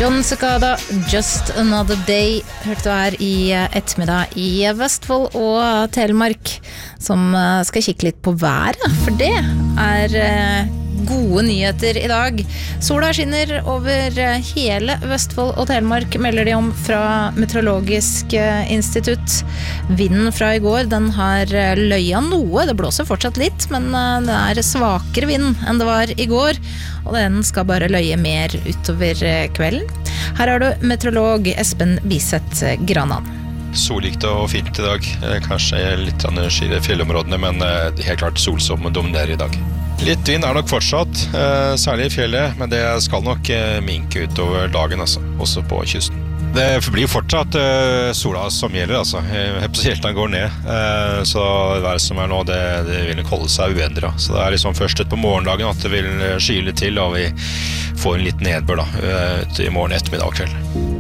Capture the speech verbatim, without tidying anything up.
John Cicada, Just Another Day, hørte du her i ettermiddag i Vestfold og Telemark, som skal kikke litt på været, for det er gode nyheter i dag. Sola skinner over hele Vestfold og Telemark, melder de om fra Meteorologisk institutt. Vinden fra i går, den har løya noe, det blåser fortsatt litt, men det er svakere vind enn det var i går, og den skal bare løye mer utover kvelden. Her har du meteorolog Espen Biseth Granan. Solrikt og fint i dag, kanskje litt skyer i fjellområdene, men helt klart sol som dominerer i dag. Litt vind er nok fortsatt, særlig i fjellet, men det skal nok minke utover dagen, altså, også på kysten. Det blir fortsatt sola som gjelder, altså. Helt den går ned, så det som er nå, det, det vil nok holde seg uendret. Så det er liksom først ut på morgendagen at det vil skyle til, og vi får en litt nedbør da, ut i morgen, ettermiddag og kveld.